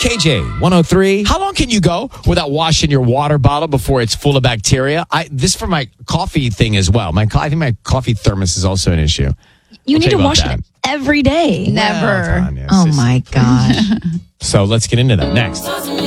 KJ 103. How long can you go without washing your water bottle before it's full of bacteria? This for my coffee thing as well. I think my coffee thermos is also an issue. You need to wash it every day. Never. Well, Tanya, Oh my gosh. So let's get into that next.